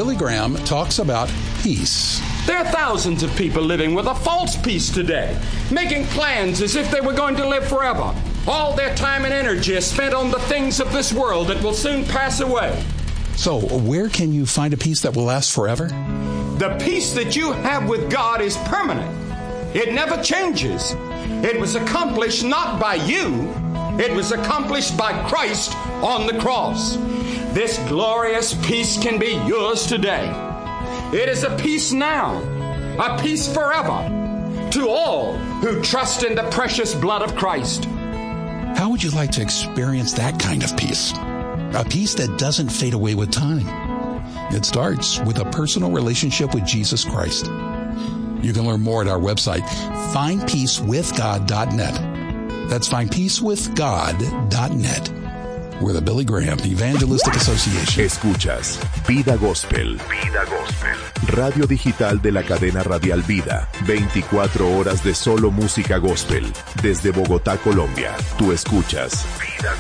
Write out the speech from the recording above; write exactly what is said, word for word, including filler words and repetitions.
Billy Graham talks about peace. There are thousands of people living with a false peace today, making plans as if they were going to live forever. All their time and energy is spent on the things of this world that will soon pass away. So, where can you find a peace that will last forever? The peace that you have with God is permanent. It never changes. It was accomplished not by you. It was accomplished by Christ on the cross. This glorious peace can be yours today. It is a peace now, a peace forever, to all who trust in the precious blood of Christ. How would you like to experience that kind of peace? A peace that doesn't fade away with time. It starts with a personal relationship with Jesus Christ. You can learn more at our website, find peace with god dot net. That's find peace with god dot net. We're the Billy Graham Evangelistic Association. Escuchas Vida Gospel. Vida Gospel. Radio digital de la cadena radial Vida. veinticuatro horas de solo música gospel. Desde Bogotá, Colombia. Tú escuchas Vida